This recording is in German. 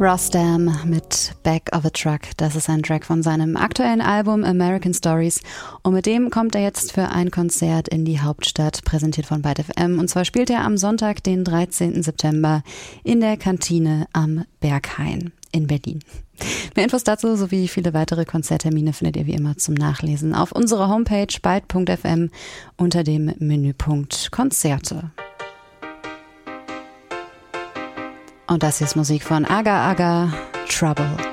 Rostam mit Back of a Truck. Das ist ein Track von seinem aktuellen Album American Stories. Und mit dem kommt er jetzt für ein Konzert in die Hauptstadt, präsentiert von Byte FM. Und zwar spielt er am Sonntag, den 13. September in der Kantine am Berghain in Berlin. Mehr Infos dazu sowie viele weitere Konzerttermine findet ihr wie immer zum Nachlesen auf unserer Homepage byte.fm unter dem Menüpunkt Konzerte. Und das hier ist Musik von Aga Aga, Trouble.